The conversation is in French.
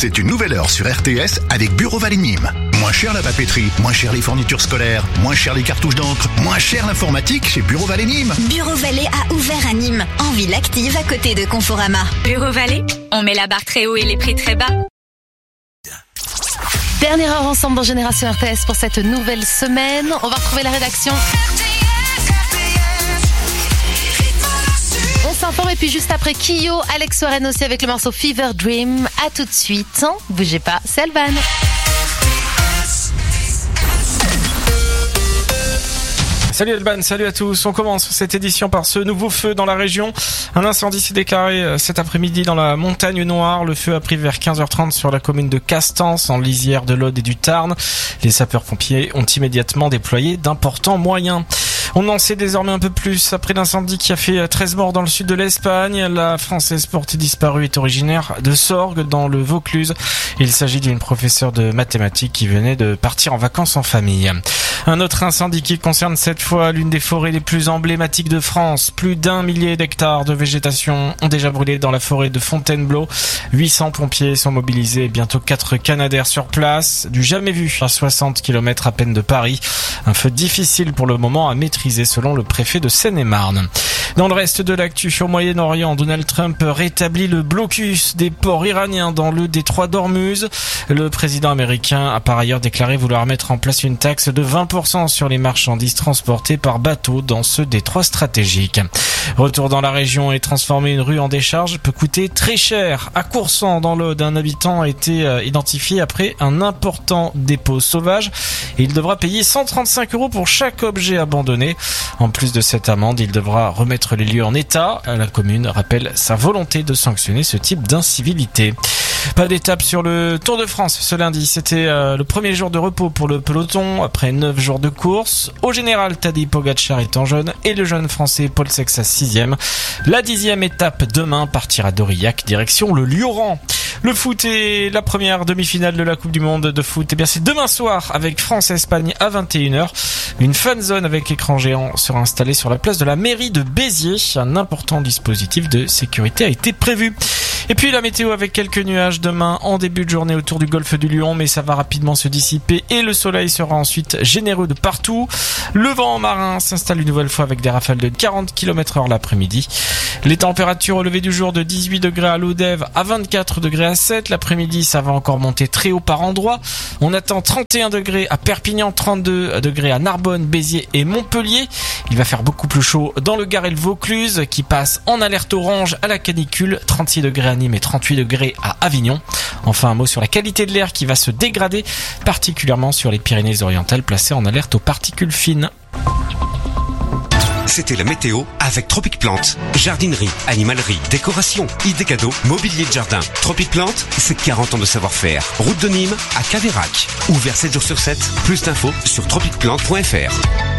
C'est une nouvelle heure sur RTS avec Bureau Vallée Nîmes. Moins cher la papeterie, moins cher les fournitures scolaires, moins cher les cartouches d'encre, moins cher l'informatique chez Bureau Vallée Nîmes. Bureau Vallée a ouvert à Nîmes, en ville active à côté de Conforama. Bureau Vallée, on met la barre très haut et les prix très bas. Dernière heure ensemble dans Génération RTS pour cette nouvelle semaine. On va retrouver la rédaction. On s'informe et puis juste après Kyo, Alex Warren aussi avec le morceau Fever Dream. À tout de suite. Bougez pas, c'est Alban. Salut Alban, salut à tous. On commence cette édition par ce nouveau feu dans la région. Un incendie s'est déclaré cet après-midi dans la Montagne Noire. Le feu a pris vers 15h30 sur la commune de Castans, en lisière de l'Aude et du Tarn. Les sapeurs-pompiers ont immédiatement déployé d'importants moyens. On en sait désormais un peu plus après l'incendie qui a fait 13 morts dans le sud de l'Espagne. La Française portée disparue est originaire de Sorgues dans le Vaucluse. Il s'agit d'une professeure de mathématiques qui venait de partir en vacances en famille. Un autre incendie qui concerne cette fois l'une des forêts les plus emblématiques de France. Plus d'1 millier d'hectares de végétation ont déjà brûlé dans la forêt de Fontainebleau. 800 pompiers sont mobilisés et bientôt 4 Canadair sur place. Du jamais vu à 60 km à peine de Paris. Un feu difficile pour le moment à maîtriser selon le préfet de Seine-et-Marne. Dans le reste de l'actu au Moyen-Orient, Donald Trump rétablit le blocus des ports iraniens dans le détroit d'Ormuz. Le président américain a par ailleurs déclaré vouloir mettre en place une taxe de 20% sur les marchandises transportées par bateau dans ce détroit stratégique. Retour dans la région et transformer une rue en décharge peut coûter très cher. À Coursan, dans l'Aude, un habitant a été identifié après un important dépôt sauvage. Et il devra payer 135 € pour chaque objet abandonné. En plus de cette amende, il devra remettre les lieux en état. La commune rappelle sa volonté de sanctionner ce type d'incivilité. Pas d'étape sur le Tour de France ce lundi. C'était le premier jour de repos pour le peloton après 9 jours de course. Au général, Tadej Pogacar est en jaune et le jeune français Paul Sexas 6e. La 10e étape demain partira d'Aurillac direction le Lioran. Le foot et la première demi-finale de la Coupe du Monde de foot. Eh bien, c'est demain soir avec France-Espagne à 21h. Une fan zone avec écran géant sera installée sur la place de la mairie de Béziers. Un important dispositif de sécurité a été prévu. Et puis la météo avec quelques nuages demain en début de journée autour du golfe du Lion, mais ça va rapidement se dissiper et le soleil sera ensuite généreux de partout. Le vent marin s'installe une nouvelle fois avec des rafales de 40 km/h l'après-midi. Les températures au lever du jour de 18 degrés à Lodève, à 24 degrés à 7. L'après-midi, ça va encore monter très haut par endroits. On attend 31 degrés à Perpignan, 32 degrés à Narbonne, Béziers et Montpellier. Il va faire beaucoup plus chaud dans le Gard et le Vaucluse qui passe en alerte orange à la canicule, 36 degrés à Nîmes et 38 degrés à Avignon. Enfin, un mot sur la qualité de l'air qui va se dégrader, particulièrement sur les Pyrénées-Orientales placées en alerte aux particules fines. C'était la météo avec Tropic Plante. Jardinerie, animalerie, décoration, idées cadeaux, mobilier de jardin. Tropic Plante, c'est 40 ans de savoir-faire. Route de Nîmes à Caveyrac. Ouvert 7 jours sur 7. Plus d'infos sur tropicplante.fr.